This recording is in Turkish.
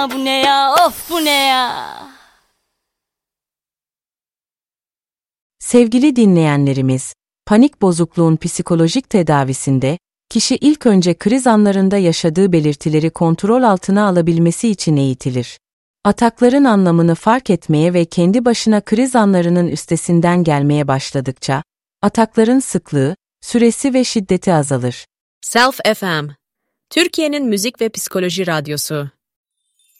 Bu ne ya? Of bu ne ya? Sevgili dinleyenlerimiz, panik bozukluğun psikolojik tedavisinde, kişi ilk önce kriz anlarında yaşadığı belirtileri kontrol altına alabilmesi için eğitilir. Atakların anlamını fark etmeye ve kendi başına kriz anlarının üstesinden gelmeye başladıkça, atakların sıklığı, süresi ve şiddeti azalır. Self FM, Türkiye'nin müzik ve psikoloji radyosu.